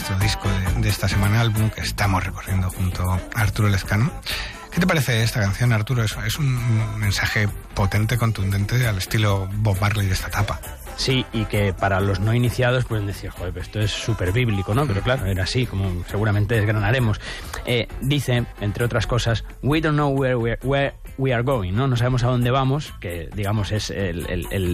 nuestro disco de esta semana, álbum que estamos recorriendo junto a Arturo Lescano. ¿Qué te parece esta canción, Arturo? Es un mensaje potente, contundente, al estilo Bob Marley de esta etapa. Sí, y que para los no iniciados pueden decir, joder, esto es súper bíblico, ¿no? Pero claro, era así, como seguramente desgranaremos. Dice, entre otras cosas, we don't know where we are going, ¿no? No sabemos a dónde vamos, que digamos es el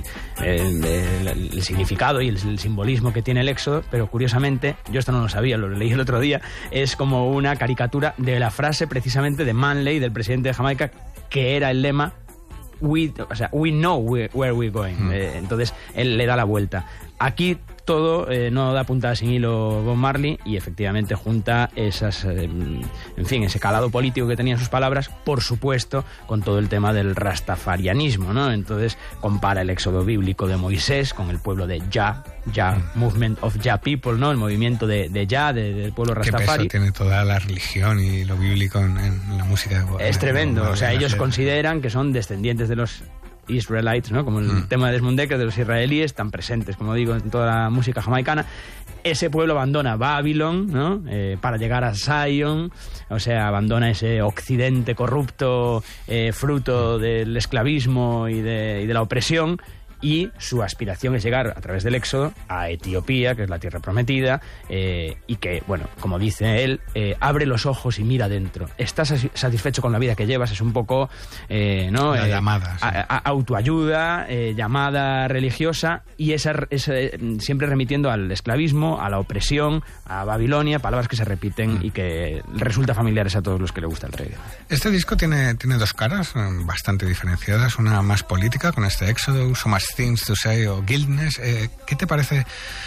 significado y el simbolismo que tiene el Éxodo, pero curiosamente, yo esto no lo sabía, lo leí el otro día, es como una caricatura de la frase precisamente de Manley, del presidente de Jamaica, que era el lema we know where we're going. Entonces él le da la vuelta. Aquí todo no da puntada sin hilo Bob Marley, y efectivamente junta esas, ese calado político que tenían sus palabras, por supuesto, con todo el tema del rastafarianismo, ¿no? Entonces compara el éxodo bíblico de Moisés con el pueblo de Jah, Movement of Jah People, ¿no? El movimiento de Jah, del pueblo rastafari. Qué peso tiene toda la religión y lo bíblico en la música de Es tremendo, o sea, ellos consideran que son descendientes de los Israelites, ¿no? Como el tema de Desmond Dekker, de los israelíes, tan presentes, como digo, en toda la música jamaicana. Ese pueblo abandona Babylon, ¿no? Para llegar a Zion, o sea, abandona ese occidente corrupto, fruto del esclavismo y de la opresión, y su aspiración es llegar a través del éxodo a Etiopía, que es la tierra prometida, y que, bueno, como dice él, abre los ojos y mira adentro. ¿Estás satisfecho con la vida que llevas? Es un poco, ¿no? La llamada, sí. Autoayuda, llamada religiosa, y esa siempre remitiendo al esclavismo, a la opresión, a Babilonia, palabras que se repiten y que resulta familiares a todos los que le gusta el reggae. Este disco tiene dos caras bastante diferenciadas, una más política con este éxodo, So Much Things to Say o Guildness. ¿Qué te parece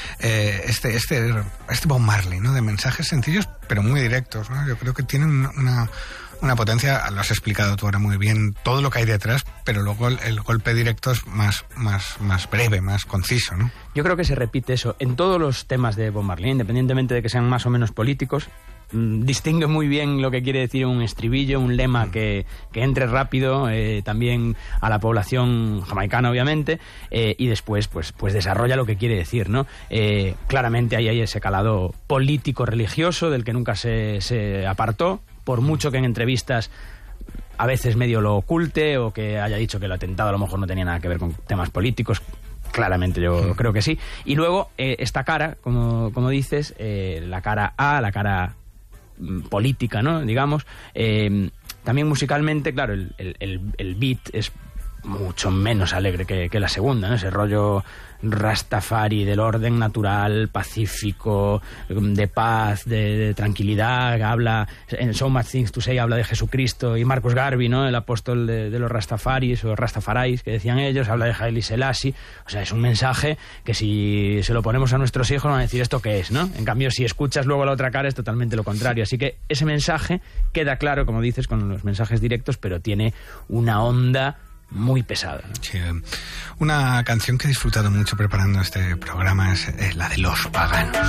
este Bob Marley, ¿no? De mensajes sencillos pero muy directos, ¿no? Yo creo que tienen una potencia, lo has explicado tú ahora muy bien, todo lo que hay detrás, pero luego el golpe directo es más breve, más conciso, ¿no? Yo creo que se repite eso en todos los temas de Bob Marley, independientemente de que sean más o menos políticos. Distingue muy bien lo que quiere decir un estribillo, un lema que entre rápido también a la población jamaicana, obviamente, y después pues desarrolla lo que quiere decir, ¿no? Claramente ahí hay ese calado político-religioso del que nunca se apartó, por mucho que en entrevistas a veces medio lo oculte o que haya dicho que el atentado a lo mejor no tenía nada que ver con temas políticos. Claramente yo creo que sí. Y luego esta cara, como dices, la cara A, la cara política, ¿no? Digamos, también musicalmente, claro, el beat es mucho menos alegre que la segunda, ¿no? Ese rollo rastafari del orden natural, pacífico, de paz, de tranquilidad. Habla en So Much Things to Say, habla de Jesucristo y Marcus Garvey, ¿no? El apóstol de los rastafaris o rastafarais, que decían ellos. Habla de Haile Selassie. O sea, es un mensaje que si se lo ponemos a nuestros hijos van a decir ¿esto qué es?, ¿no? En cambio, si escuchas luego la otra cara es totalmente lo contrario. Así que ese mensaje queda claro, como dices, con los mensajes directos, pero tiene una onda muy pesada, ¿no? Sí. Una canción que he disfrutado mucho preparando este programa es la de Los Paganos.